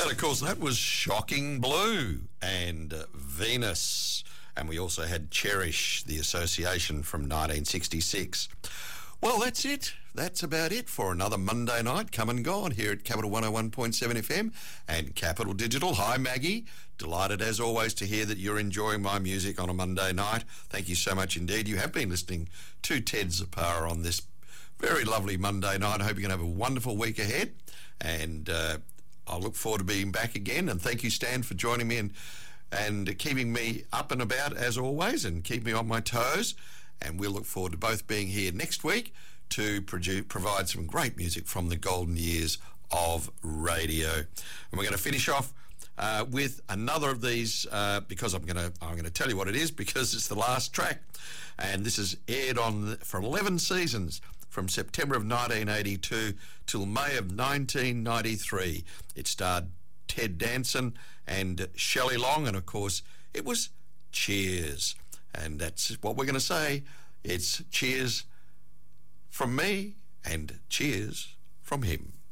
And of course, that was Shocking Blue and Venus. And we also had Cherish, the association from 1966. Well, that's it. That's about it for another Monday night come and gone here at Capital 101.7 FM and Capital Digital. Hi, Maggie. Delighted, as always, to hear that you're enjoying my music on a Monday night. Thank you so much indeed. You have been listening to Ted Zapara on this very lovely Monday night. I hope you're going to have a wonderful week ahead. And I look forward to being back again. And thank you, Stan, for joining me and keeping me up and about, as always, and keep me on my toes. And we'll look forward to both being here next week to provide some great music from the golden years of radio. And we're going to finish off with another of these because I'm going to tell you what it is, because it's the last track, and this is aired on for 11 seasons from September of 1982 till May of 1993. It starred Ted Danson and Shelley Long, and of course it was Cheers. And that's what we're going to say. It's cheers from me and cheers from him.